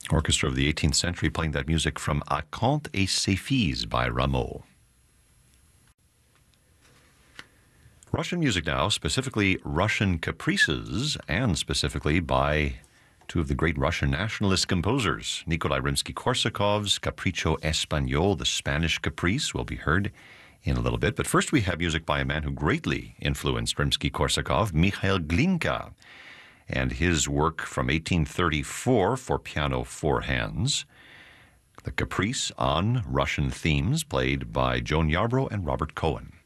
Orchestra of the 18th century playing that music from Acanthe et ses filles by Rameau. Russian music now, specifically Russian caprices, and specifically by two of the great Russian nationalist composers. Nikolai Rimsky-Korsakov's Capricho Español, the Spanish caprice, will be heard in a little bit. But first we have music by a man who greatly influenced Rimsky-Korsakov, Mikhail Glinka, and his work from 1834 for piano, four hands, the Caprice on Russian themes, played by Joan Yarbrough and Robert Cohen.